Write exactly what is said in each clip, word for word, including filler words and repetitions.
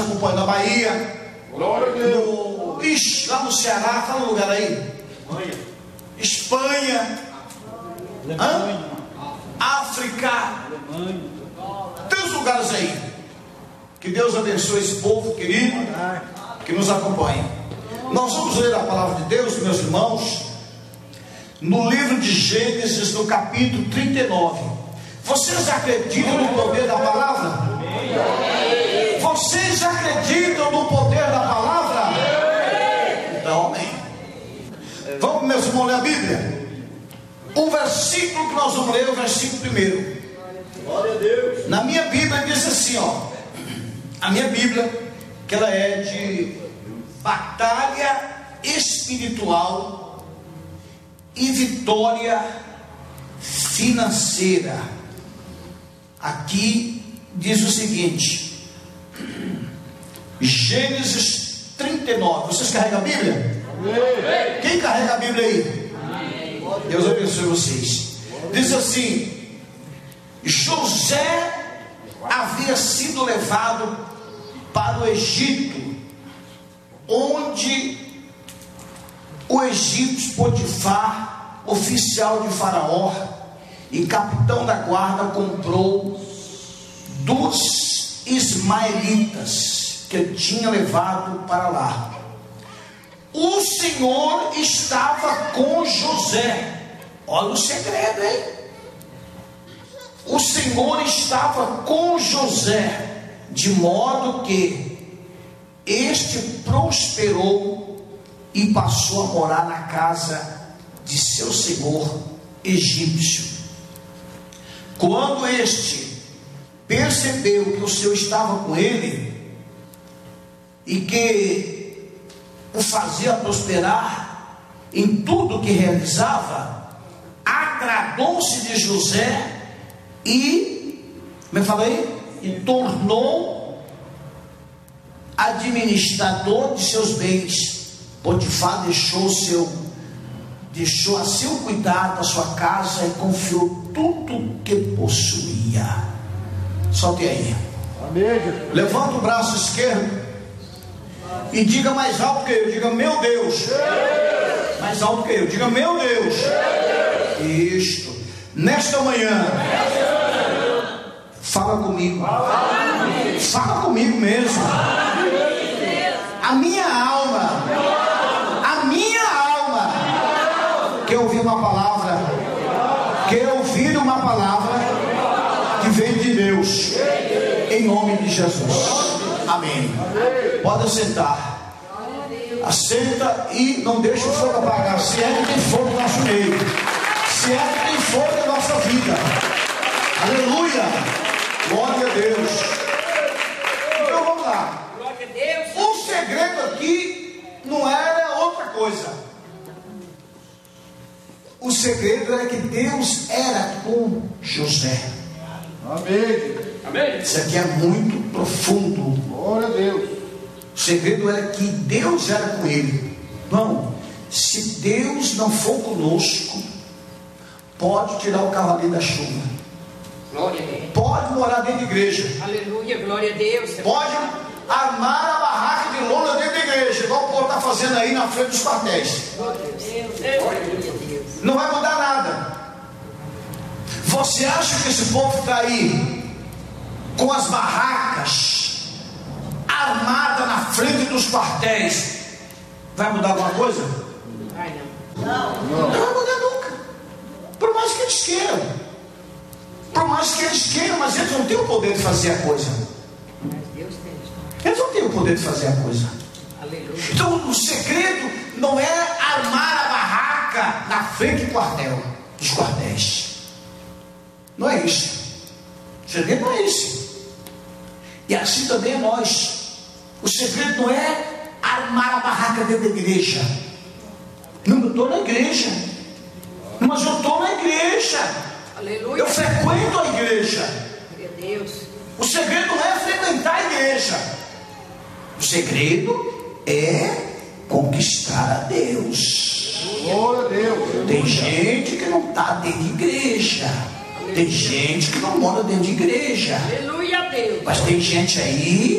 acompanham na Bahia, no, ixi, lá no Ceará, fala um lugar aí, Espanha, Hã? África, tantos lugares aí. Que Deus abençoe esse povo querido que nos acompanha. Nós vamos ler a palavra de Deus, meus irmãos, no livro de Gênesis, no capítulo trinta e nove. Vocês acreditam no poder da palavra? Vocês acreditam no poder da palavra? Então, amém. Vamos, meus irmãos, ler a Bíblia. O versículo que nós vamos ler é o versículo primeiro. Glória a Deus. Na minha Bíblia diz assim, ó. A minha Bíblia, que ela é de batalha espiritual e vitória financeira. Aqui diz o seguinte, Gênesis trinta e nove. Vocês carregam a Bíblia? Amém. Quem carrega a Bíblia aí? Amém. Deus abençoe vocês. Diz assim: José havia sido levado para o Egito, onde o egípcio Potifar, oficial de Faraó e capitão da guarda, comprou dos ismaelitas que tinha levado para lá. O Senhor estava com José. Olha o segredo, hein? O Senhor estava com José, de modo que este prosperou e passou a morar na casa de seu senhor egípcio. Quando este percebeu que o Senhor estava com ele e que o fazia prosperar em tudo que realizava, agradou-se de José e, como é que fala aí? E tornou administrador de seus bens. Potifar deixou seu deixou a seu cuidado a sua casa e confiou tudo que possuía. Solte aí. Amém. Levanta o braço esquerdo e diga mais alto que eu. Diga: meu Deus. Mais alto que eu. Diga: meu Deus. Isto. Nesta manhã, fala comigo. Fala comigo mesmo. A minha alma, a minha alma, quer ouvir uma palavra, quer ouvir uma palavra que vem de Deus, em nome de Jesus. Amém. Pode sentar. Assenta e não deixe o fogo apagar. Se é que tem fogo no nosso meio, se é que tem fogo na nossa vida. Aleluia. Glória a Deus. Então vamos lá. O segredo aqui não era outra coisa. O segredo era que Deus era com José. Amém. Amém. Isso aqui é muito profundo. Glória a Deus. O segredo era que Deus era com ele. Não, se Deus não for conosco, pode tirar o cavalinho da chuva. Glória a Deus. Pode morar dentro da igreja. Aleluia, glória a Deus. Pode armar a barraca de lona dentro da igreja, igual o povo está fazendo aí na frente dos quartéis. Glória a Deus. Glória a Deus. Não vai mudar nada. Você acha que esse povo está aí com as barracas armada na frente dos quartéis, vai mudar alguma coisa? Vai não. Não. Não vai mudar nunca. Por mais que eles queiram. Por mais que eles queiram, mas eles não têm o poder de fazer a coisa. Mas Deus tem. Eles não têm o poder de fazer a coisa. Aleluia. Então o segredo não é armar a barraca na frente do quartel, dos quartéis. Não é isso. O segredo não é isso. E assim também é nós. O segredo não é armar a barraca dentro da igreja. Não, eu estou na igreja. Não, mas eu estou na igreja. Aleluia. Eu frequento a igreja. Glória a Deus. O segredo não é frequentar a igreja. O segredo é conquistar a Deus. Glória a Deus. Tem gente que não está dentro de igreja. Tem gente que não mora dentro de igreja. Aleluia a Deus. Mas tem gente aí que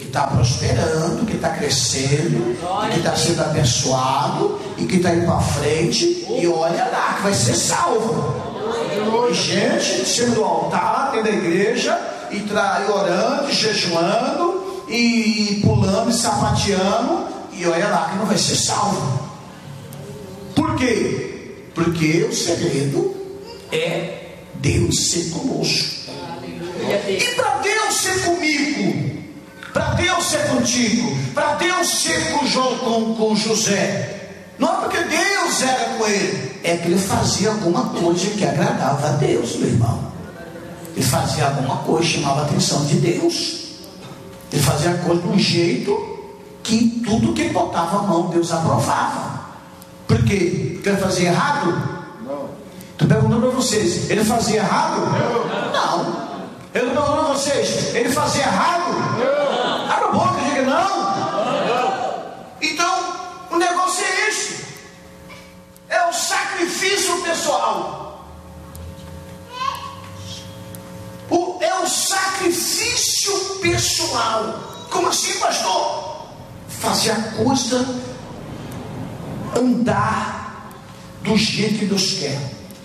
que está prosperando, que está crescendo, que está sendo abençoado e que está indo para frente, e olha lá, que vai ser salvo. E gente sendo do altar, dentro da igreja, e, tra... e orando, e jejuando, e pulando, e sapateando, e olha lá que não vai ser salvo. Por quê? Porque o segredo é Deus ser conosco. E para Deus ser comigo, para Deus ser contigo, para Deus ser com, jo, com, com José, não é porque Deus era com ele, é que ele fazia alguma coisa que agradava a Deus, meu irmão. Ele fazia alguma coisa que chamava a atenção de Deus. Ele fazia a coisa de um jeito que tudo que ele botava a mão, Deus aprovava. Por quê? Porque ele fazia errado? Não. Estou perguntando para vocês, ele fazia errado? Não. Não. Eu estou perguntando para vocês, ele fazia errado? Não. Abra a boca e diga não. Não. Então, o negócio é esse. É o sacrifício pessoal. O, é o sacrifício pessoal. Como assim, pastor? Fazer a coisa andar do jeito que Deus quer.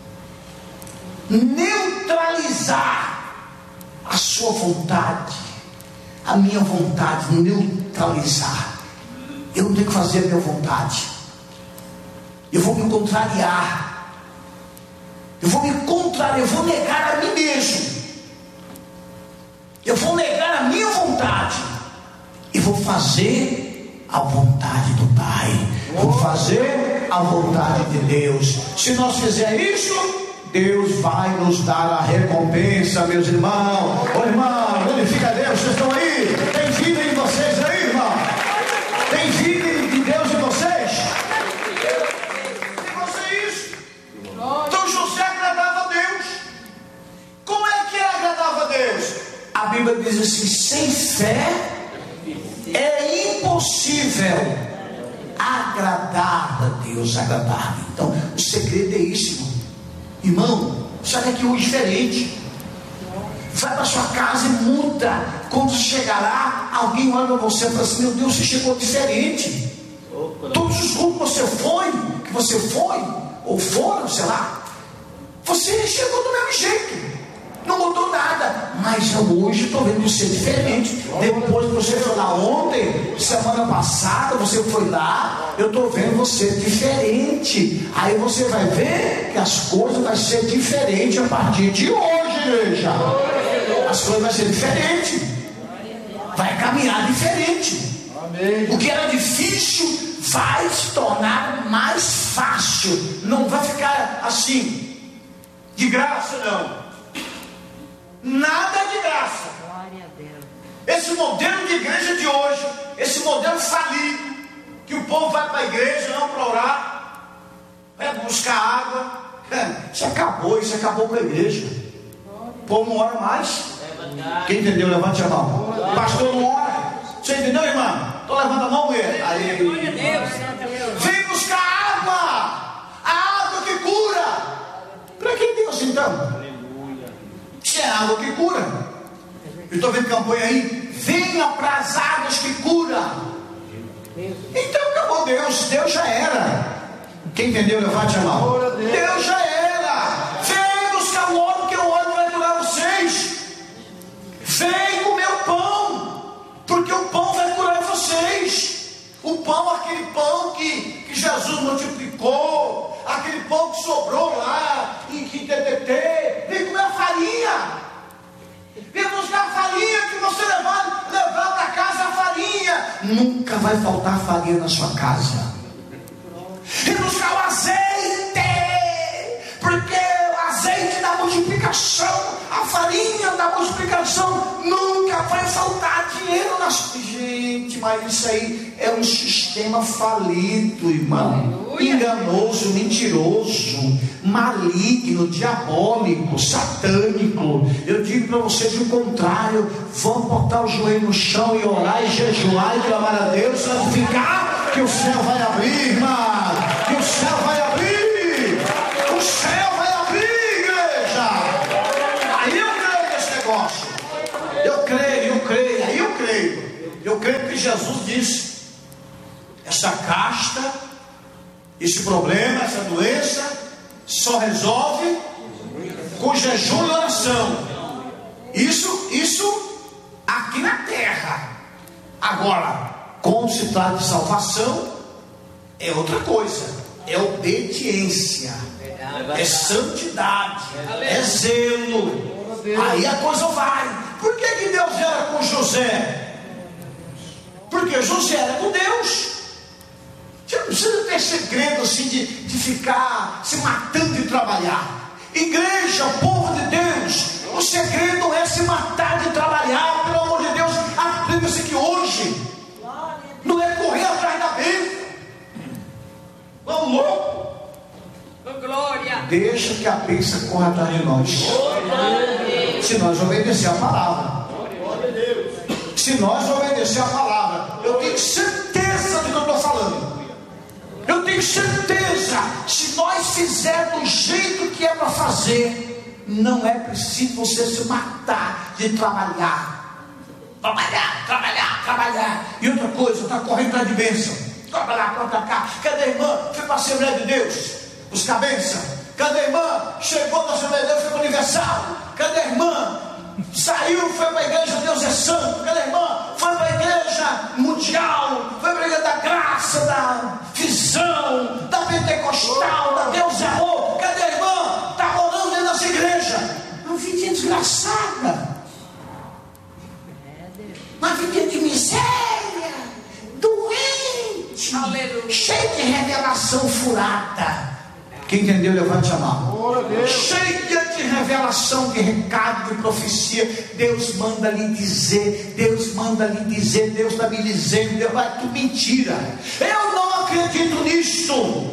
Neutralizar a sua vontade, a minha vontade, neutralizar. Eu não tenho que fazer a minha vontade. Eu vou me contrariar. Eu vou me contrariar, eu vou negar a mim mesmo. Eu vou negar a minha vontade e vou fazer a vontade do Pai. Vou fazer a vontade de Deus. Se nós fizermos isso, Deus vai nos dar a recompensa, meus irmãos. Ô irmão, glorifica a Deus, vocês estão aí? Tem vida em vocês aí, irmão? Tem vida de Deus em vocês? Tem você isso? Então José agradava a Deus. Como é que ele agradava a Deus? A Bíblia diz assim: sem fé é impossível agradar a Deus, agradar. Então o segredo é isso, irmão. Irmão, sai daqui hoje diferente. Vai para sua casa e muda. Quando chegar lá, alguém olha para você e fala assim: meu Deus, você chegou diferente. Todos os grupos que você foi, que você foi, ou foram, sei lá, você chegou do mesmo jeito. Não mudou nada. Mas eu hoje estou vendo você diferente. Depois que você foi lá ontem, semana passada, você foi lá, eu estou vendo você diferente. Aí você vai ver que as coisas vão ser diferentes a partir de hoje, igreja. As coisas vão ser diferentes. Vai caminhar diferente. O que era difícil vai se tornar mais fácil. Não vai ficar assim, de graça, não. Nada de graça. Esse modelo de igreja de hoje, esse modelo falido, que o povo vai para a igreja não para orar, vai buscar água, isso acabou, isso acabou com a igreja. O povo não ora mais. Quem entendeu, levante a mão. O pastor não ora. Você entendeu, irmã? Estou levando a mão, ele. Aí, vem buscar água, a água que cura. Para que Deus então? Se é água que cura. Eu estou vendo campanha aí: venha para as águas que cura. Então acabou Deus. Deus já era. Quem entendeu, levante a mão. Deus já era. Vem buscar o óleo, que o óleo vai curar vocês. Vem comer o pão, porque o pão vai curar vocês. O pão, aquele pão que, que Jesus multiplicou, aquele pão que sobrou lá em Quintetê. Vem comer a farinha. Vem buscar a farinha que você levar, levar para casa a farinha. Nunca vai faltar farinha na sua casa. Vem buscar o azeite, porque o azeite da multiplicação, a farinha da multiplicação, nunca vai faltar dinheiro nas... Gente, mas isso aí é um sistema falido, irmão. Enganoso, mentiroso, maligno, diabólico, satânico. Eu digo para vocês o contrário: vão botar o joelho no chão e orar e jejuar e clamar a Deus, santificar, que o céu vai abrir, irmão. Que o céu vai abrir. O céu vai abrir, igreja. Aí eu creio nesse negócio. Eu creio, eu creio, aí eu creio. Eu Jesus disse: essa casta, esse problema, essa doença, só resolve com jejum e oração. Isso, isso aqui na terra. Agora, como se trata de salvação, é outra coisa. É obediência, é santidade, é zelo. Aí a coisa vai. Por que que Deus era com José? Porque José era com Deus. Você não precisa ter segredo assim de, de ficar se matando de trabalhar. Igreja, povo de Deus, o segredo é se matar de trabalhar. Pelo amor de Deus, aprenda-se que hoje não é correr atrás da bênção. Vamos louco. Glória. Deixa que a bênção corra atrás de nós. Se nós obedecer a palavra. Se nós obedecer a palavra, eu tenho certeza do que eu estou falando. Eu tenho certeza, se nós fizermos do jeito que é para fazer, não é preciso você se matar de trabalhar. Trabalhar, trabalhar, trabalhar. E outra coisa, está correndo atrás de bênção. Trabalhar para cá. Cadê a irmã? Foi para a Assembleia de Deus buscar a bênção. Cadê a irmã? Chegou na Assembleia de Deus, foi para o aniversário. Cadê a irmã? Saiu, foi para a igreja Deus é Santo. Cadê a irmã? Foi para a igreja mundial. Foi para a igreja da graça, da visão, da pentecostal, da Deus é amor. Cadê a irmã? Está morando dentro dessa igreja. Uma vida desgraçada, uma vida de miséria, doente, Aleluia. cheia de revelação furada. Quem entendeu, levante a mão. Cheia de revelação, de recado, de profecia. Deus manda lhe dizer, Deus manda lhe dizer, Deus está me dizendo, Deus vai, tu mentira. Eu não acredito nisso.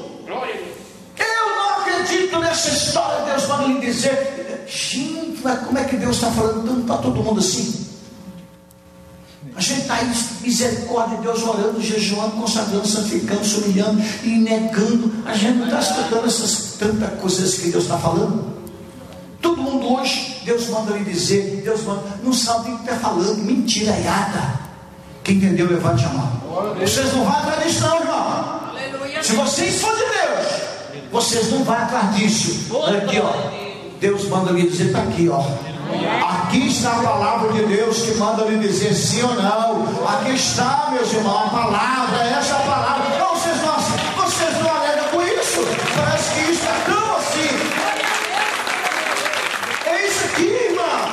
Eu não acredito nessa história. Deus manda lhe dizer. Gente, mas como é que Deus está falando tanto para todo mundo assim? A gente está aí, misericórdia de Deus, orando, jejuando, consagrando, santificando, se humilhando e negando. A gente não está escutando essas tantas coisas que Deus está falando. Todo mundo hoje, Deus manda lhe dizer, Deus manda, não sabe o que está falando, mentira iada. Quem entendeu, levante a mão. Vocês não vão atrás disso não, irmão. Se vocês forem de Deus, vocês não vão atrás disso. Olha aqui, ó. Deus manda lhe dizer, está aqui, ó. Aqui está a palavra de Deus que manda lhe dizer sim ou não. Aqui está, meus irmãos, a palavra, essa é a palavra. Não, vocês não, vocês não alegam com isso. Parece que isso é tão assim. É isso aqui, irmão.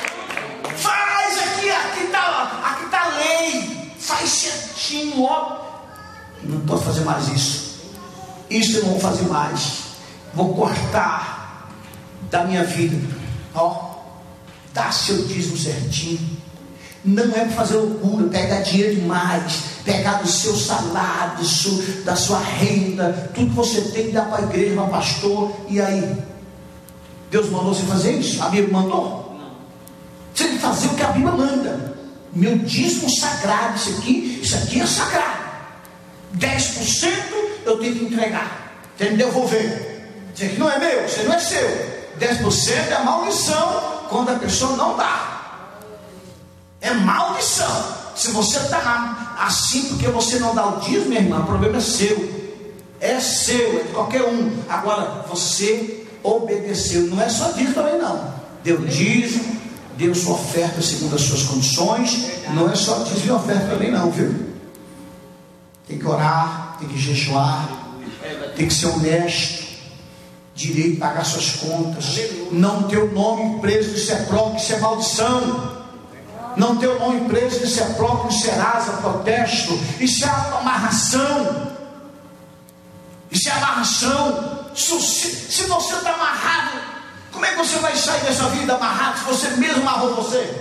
Faz aqui, aqui está, aqui está a lei. Faz certinho, ó. Não posso fazer mais isso. Isso eu não vou fazer mais. Vou cortar da minha vida. Ó. Dá seu dízimo certinho. Não é para fazer loucura, pegar dinheiro demais, pegar do seu salário, do seu, da sua renda, tudo que você tem, dá para a igreja, para o pastor. E aí? Deus mandou você fazer isso? A Bíblia mandou? Você tem que fazer o que a Bíblia manda. Meu dízimo sagrado, isso aqui, isso aqui é sagrado. dez por cento eu tenho que entregar, tem que devolver. Isso aqui não é meu, isso não é seu. dez por cento é maldição quando a pessoa não dá. É maldição. Se você está assim porque você não dá o dízimo, minha irmã, o problema é seu. É seu, é de qualquer um. Agora, você obedeceu. Não é só dízimo também não. Deu dízimo, deu sua oferta segundo as suas condições. Não é só dízimo e oferta também não, viu? Tem que orar, tem que jejuar, tem que ser honesto, direito, pagar suas contas, não ter o nome preso, isso é próprio, isso é maldição. Não ter o nome preso, isso é próprio, isso é asa, protesto, isso é amarração. Isso é amarração. Se, se você está amarrado, como é que você vai sair dessa vida amarrado se você mesmo amarrou você?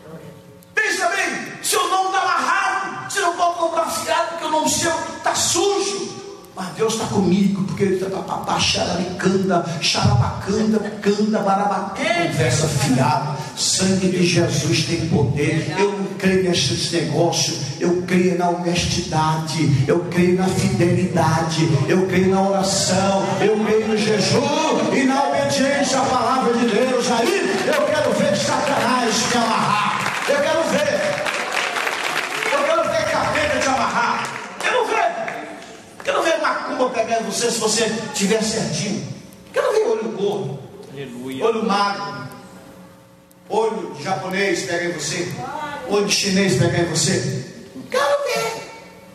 Pensa bem, seu nome está amarrado, você não pode comprar fiado porque o nome seu está sujo. Mas Deus está comigo, porque Ele está papapá, xarabicanda, xarabacanda, canda, barabacanda, conversa fiada. Sangue de Jesus tem poder. Eu não creio nesse negócio. Eu creio na honestidade, eu creio na fidelidade, eu creio na oração, eu creio no jejum e na obediência à palavra de Deus. Aí eu quero ver Satanás me amarrar. Eu quero ver. Eu quero ver que a não vou pegar em você se você estiver certinho. Quero ver olho gordo, aleluia, olho magro, olho de japonês pegar em você, olho de chinês pegar em você. Quero ver.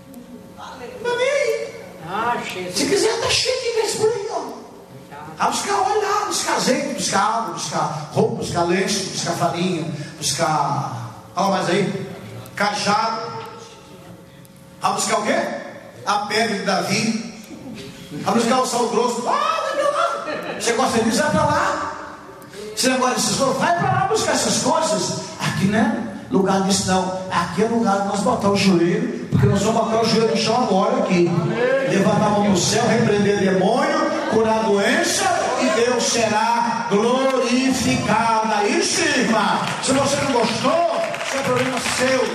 Não vem. Se quiser, tá cheio de vez por aí, ó. A buscar óleo lá, buscar azeite, buscar água, buscar roupa, buscar lenço, buscar farinha, buscar. Olha mais aí. Cajado. A buscar o quê? A pedra de Davi. A buscar o sal grosso. Ah, vai pra lá. Você gosta disso? Vai pra lá. Você não gosta dessas coisas? Vai pra lá buscar essas coisas. Aqui não é lugar disso não. Aqui é lugar de nós botar o joelho. Porque nós vamos botar o joelho no chão agora aqui. Levantar a mão no céu, repreender demônio, curar a doença, e Deus será glorificado. Aí sim, irmã. Se você não gostou, isso é problema seu.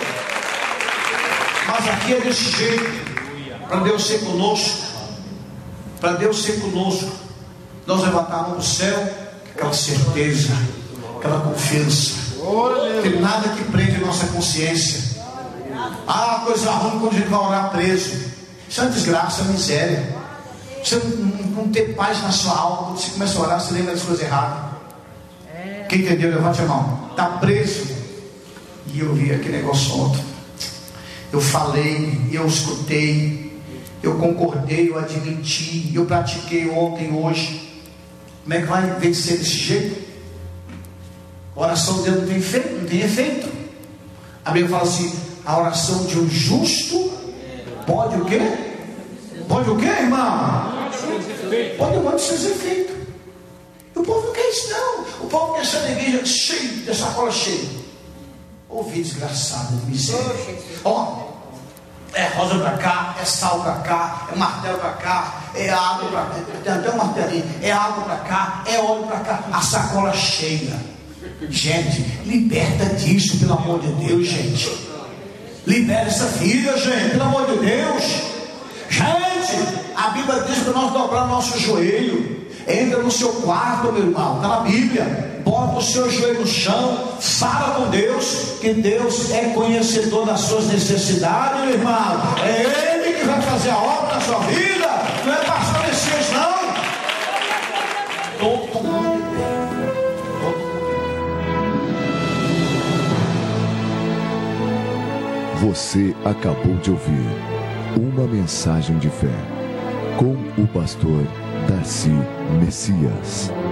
Mas aqui é desse jeito. Para Deus ser conosco, para Deus ser conosco, nós levantarmos no céu aquela certeza, aquela confiança. Tem nada que prende nossa consciência. Ah, coisa ruim quando a gente vai orar preso. Isso é uma desgraça, é uma miséria. Você não, não ter paz na sua alma. Quando você começa a orar, você lembra das coisas erradas. Quem entendeu, levante a mão. Está preso. E eu vi aquele negócio ontem. Eu falei, eu escutei, eu concordei, eu admiti, eu pratiquei ontem e hoje. Como é que vai vencer desse jeito? A oração de Deus não tem efeito, não tem efeito. A Bíblia fala assim: a oração de um justo pode o quê? Pode o quê, irmão? Pode muito seus efeitos. E o povo não quer isso não. O povo quer ser na igreja cheio, de sacola cheia. Ouvi desgraçado de miséria. Ó, é rosa pra cá, é sal pra cá, é martelo pra cá, é água pra cá, tem até um martelinho, é água pra cá, é óleo pra cá, a sacola cheia. Gente, liberta disso, pelo amor de Deus, gente. Libera essa vida, gente, pelo amor de Deus. Gente, a Bíblia diz para nós dobrar nosso joelho. Entra no seu quarto, meu irmão, está na Bíblia. Bota o seu joelho no chão, fala com Deus, que Deus é conhecedor das suas necessidades, meu irmão. É Ele que vai fazer a obra na sua vida. Não é pastor Messias, não. Todo mundo bem. Você acabou de ouvir uma mensagem de fé com o pastor Darcy Messias.